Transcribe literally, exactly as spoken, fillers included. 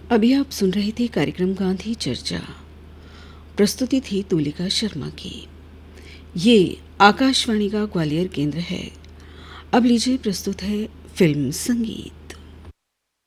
अभी आप सुन रहे थे कार्यक्रम गांधी चर्चा। प्रस्तुति थी तुलिका शर्मा की। ये आकाशवाणी का ग्वालियर केंद्र है। अब लीजिए प्रस्तुत है फिल्म संगीत।